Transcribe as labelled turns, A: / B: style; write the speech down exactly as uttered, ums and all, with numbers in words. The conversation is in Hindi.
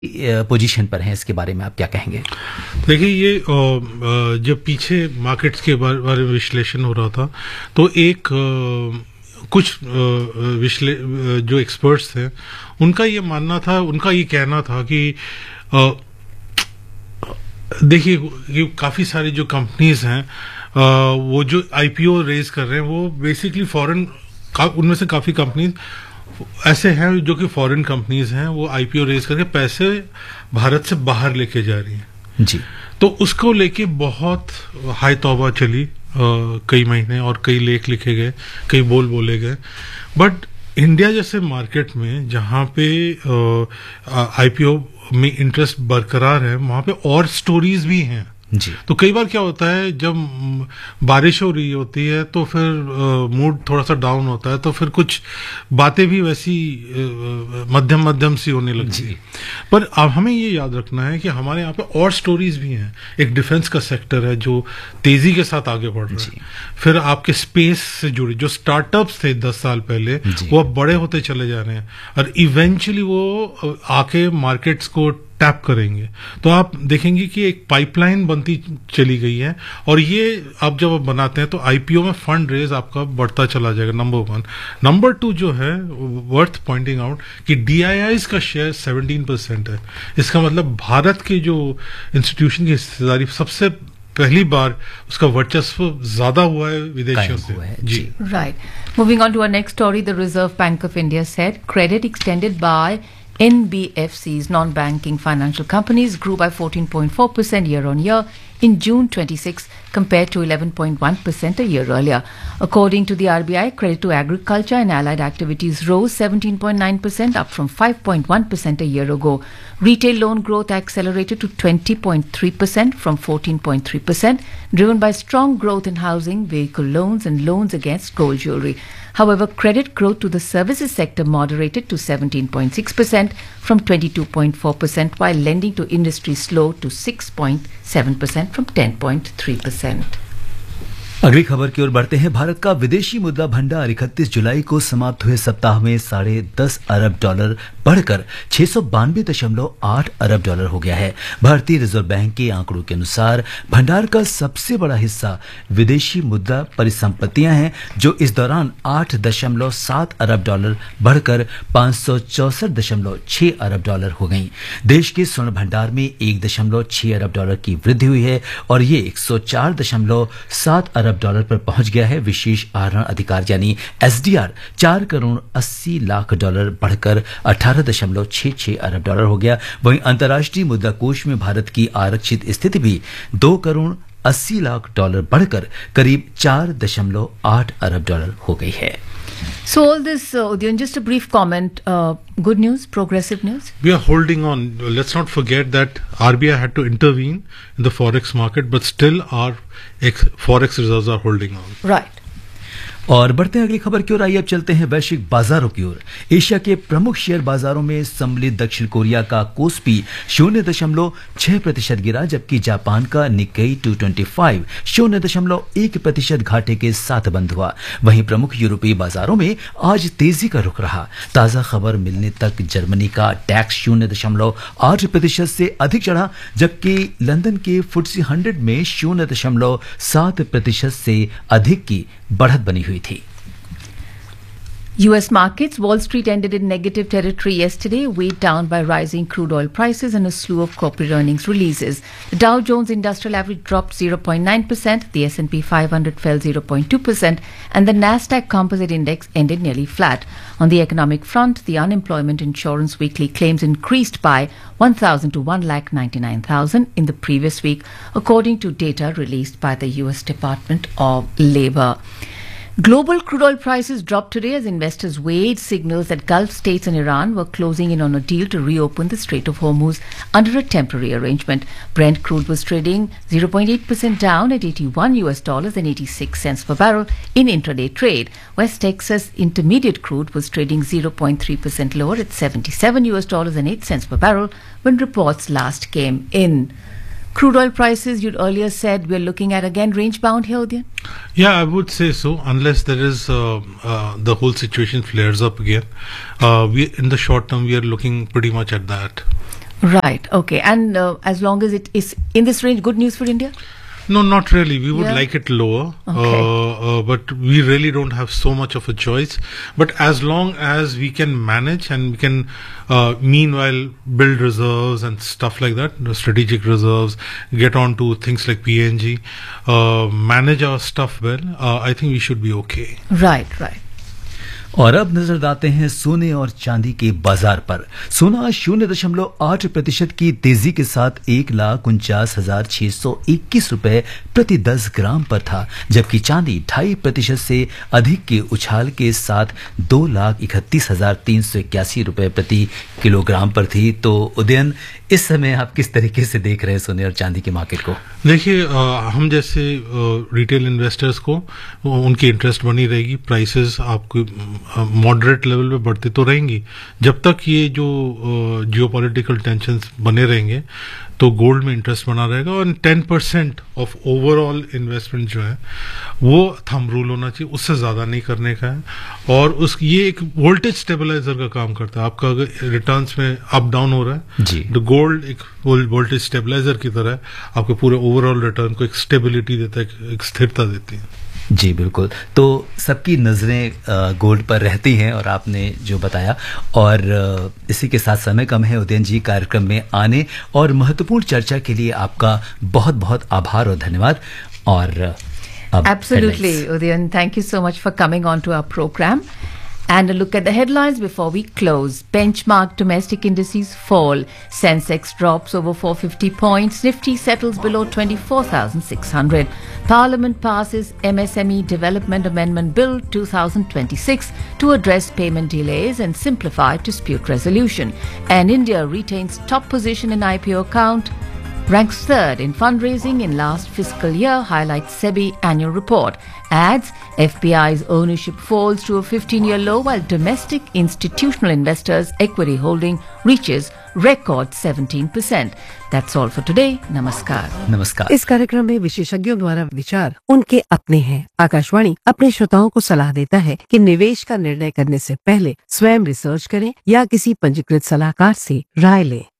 A: पोजीशन पर हैं, इसके बारे में आप क्या कहेंगे?
B: देखिए, ये जब पीछे मार्केट्स के बारे में विश्लेषण हो रहा था तो एक कुछ विश्ले जो एक्सपर्ट्स थे उनका ये मानना था, उनका ये कहना था कि देखिए कि काफ़ी सारी जो कंपनीज हैं वो जो आईपीओ रेज कर रहे हैं वो बेसिकली फॉरेन, उनमें से काफ़ी कंपनीज ऐसे हैं जो कि फॉरेन कंपनीज हैं, वो आईपीओ रेज करके पैसे भारत से बाहर लेके जा रही हैं
A: जी।
B: तो उसको लेके बहुत हाय तौबा चली, आ, कई महीने और कई लेख लिखे गए, कई बोल बोले गए। बट इंडिया जैसे मार्केट में जहाँ पे आईपीओ में इंटरेस्ट बरकरार है, वहाँ पे और स्टोरीज भी हैं
A: जी। तो
B: कई बार क्या होता है, जब बारिश हो रही होती है तो फिर मूड थोड़ा सा डाउन होता है, तो फिर कुछ बातें भी वैसी मध्यम मध्यम सी होने लगती है। पर अब हमें ये याद रखना है कि हमारे यहाँ पे और स्टोरीज भी हैं। एक डिफेंस का सेक्टर है जो तेजी के साथ आगे बढ़ रहा है। फिर आपके स्पेस से जुड़े जो स्टार्टअप्स थे दस साल पहले, वो अब बड़े होते चले जा रहे हैं और इवेंचुअली वो आके मार्केट्स को टैप करेंगे। तो आप देखेंगे कि एक पाइपलाइन बनती चली गई है और ये आप जब आप बनाते हैं तो आईपीओ में फंड रेज आपका बढ़ता चला जाएगा, नंबर वन। नंबर टू जो है वर्थ पॉइंटिंग आउट कि डीआईआईज का शेयर सत्रह परसेंट है। इसका मतलब भारत के जो इंस्टीट्यूशन की हिस्सेदारी सबसे पहली बार उसका वर्चस्व ज्यादा हुआ है विदेशियों से।
C: जी, right. Moving on to our next story, the reserve bank of India said credit extended by N B F Cs, non-banking financial companies, grew by fourteen point four percent year-on-year in June twenty-six compared to eleven point one percent a year earlier. According to the R B I, credit to agriculture and allied activities rose seventeen point nine percent, up from five point one percent a year ago. Retail loan growth accelerated to twenty point three percent from fourteen point three percent, driven by strong growth in housing, vehicle loans and loans against gold jewelry. However, credit growth to the services sector moderated to seventeen point six percent from twenty-two point four percent, while lending to industry slowed to six point seven percent from ten point three percent.
A: अगली खबर की ओर बढ़ते हैं। भारत का विदेशी मुद्रा भंडार इकतीस जुलाई को समाप्त हुए सप्ताह में साढ़े दस अरब डॉलर बढ़कर छह सौ बानवे दशमलव आठ अरब डॉलर हो गया है। भारतीय रिजर्व बैंक के आंकड़ों के अनुसार भंडार का सबसे बड़ा हिस्सा विदेशी मुद्रा परिसंपत्तियां हैं, जो इस दौरान आठ दशमलव सात अरब डॉलर बढ़कर पांच सौ चौसठ दशमलव छह अरब डॉलर हो गई। देश के स्वर्ण भंडार में एक दशमलव छह अरब डॉलर की वृद्धि हुई है और ये एक सौ चार दशमलव सात अरब डॉलर पर पहुंच गया है। विशेष आहरण अधिकार यानी एसडीआर चार करोड़ अस्सी लाख डॉलर बढ़कर अठारह दशमलव छह छह अरब डॉलर हो गया। वहीं अंतर्राष्ट्रीय मुद्रा कोष में भारत की आरक्षित स्थिति भी दो करोड़ अस्सी लाख डॉलर बढ़कर करीब चार दशमलव आठ अरब डॉलर हो गई है।
C: So all this, uh, Udyan, just a brief comment. Uh, good news, progressive news?
B: We are holding on. Let's not forget that R B I had to intervene in the forex market, but still our ex- forex reserves are holding on.
C: Right.
A: और बढ़ते हैं अगली खबर की ओर। आइए अब चलते हैं वैश्विक बाजारों की ओर। एशिया के प्रमुख शेयर बाजारों में सम्मिलित दक्षिण कोरिया का कोस्पी शून्य दशमलव छह प्रतिशत गिरा, जबकि जापान का निक्केई दो सौ पच्चीस शून्य दशमलव एक प्रतिशत घाटे के साथ बंद हुआ। वहीं प्रमुख यूरोपीय बाजारों में आज तेजी का रुख रहा। ताजा खबर मिलने तक जर्मनी का टैक्स शून्य दशमलव आठ प्रतिशत से अधिक चढ़ा, जबकि लंदन के फुट्सी हंड्रेड में शून्य दशमलव सात प्रतिशत से अधिक की बढ़त बनी हुई थी।
C: U S markets, Wall Street ended in negative territory yesterday, weighed down by rising crude oil prices and a slew of corporate earnings releases. The Dow Jones Industrial Average dropped zero point nine percent, the S and P five hundred fell zero point two percent, and the Nasdaq Composite Index ended nearly flat. On the economic front, the unemployment insurance weekly claims increased by one thousand to one lakh ninety-nine thousand in the previous week, according to data released by the U S Department of Labor. Global crude oil prices dropped today as investors weighed signals that Gulf states and Iran were closing in on a deal to reopen the Strait of Hormuz under a temporary arrangement. Brent crude was trading zero point eight percent down at eighty-one U S dollars and eighty-six cents per barrel in intraday trade. West Texas Intermediate crude was trading zero point three percent lower at seventy-seven U S dollars and eight cents per barrel when reports last came in. Crude oil prices, you'd earlier said we're looking at again range bound here, Udyan?
B: Yeah, I would say so, unless there is uh, uh, the whole situation flares up again. Uh, we in the short term, we are looking pretty much at that.
C: Right. Okay. And uh, as long as it is in this range, good news for India?
B: No, not really. We would
C: Yeah.
B: like it lower,
C: Okay.
B: uh, uh, but we really don't have so much of a choice. But as long as we can manage and we can, uh, meanwhile, build reserves and stuff like that, the strategic reserves, get on to things like P N G, uh, manage our stuff well, uh, I think we should be okay.
C: Right. Right.
A: और अब नजर डालते हैं सोने और चांदी के बाजार पर। सोना शून्य दशमलव आठ प्रतिशत की तेजी के साथ एक लाख उनचास हजार छह सौ इक्कीस रुपए प्रति दस ग्राम पर था, जबकि चांदी ढाई प्रतिशत से अधिक के उछाल के साथ दो लाख इकतीस हजार तीन सौ इक्यासी रुपए प्रति किलोग्राम पर थी। तो उदयन, इस समय आप किस तरीके से देख रहे हैं सोने और चांदी के मार्केट को?
B: देखिए, हम जैसे रिटेल इन्वेस्टर्स को उनकी इंटरेस्ट बनी रहेगी, प्राइसेस आपको मॉडरेट लेवल पे बढ़ती तो रहेंगी। जब तक ये जो जियोपॉलिटिकल टेंशंस बने रहेंगे तो गोल्ड में इंटरेस्ट बना रहेगा, और ten percent of overall investment जो है वो थंब रूल होना चाहिए, उससे ज्यादा नहीं करने का है। और उस ये एक वोल्टेज स्टेबलाइजर का काम करता है। आपका अगर रिटर्न्स में अप डाउन हो रहा है
A: जी,
B: तो गोल्ड एक वोल्टेज स्टेबलाइजर की तरह आपके पूरे ओवरऑल रिटर्न को एक स्टेबिलिटी देता है, एक स्थिरता देती है।
A: जी बिल्कुल। तो सबकी नज़रें गोल्ड पर रहती हैं, और आपने जो बताया, और इसी के साथ समय कम है उदयन जी कार्यक्रम में आने और महत्वपूर्ण चर्चा के लिए आपका बहुत बहुत आभार और धन्यवाद। और अब
C: Absolutely, Udayan. Thank you so much for coming on to our program. And a look at the headlines before we close. Benchmark domestic indices fall. Sensex drops over four hundred fifty points. Nifty settles below twenty-four thousand six hundred. Parliament passes M S M E Development Amendment Bill two thousand twenty-six to address payment delays and simplify dispute resolution. And India retains top position in I P O count. Ranks third in fundraising in last fiscal year, highlights SEBI annual report. Adds F B I's ownership falls to a fifteen-year low, while domestic institutional investors' equity holding reaches record seventeen percent. That's all for today. Namaskar.
A: नमस्कार।
D: इस कार्यक्रम में विशेषज्ञों द्वारा विचार उनके अपने हैं। आकाशवाणी अपने श्रोताओं को सलाह देता है कि निवेश का निर्णय करने से पहले स्वयं रिसर्च करें या किसी पंजीकृत सलाहकार से राय लें।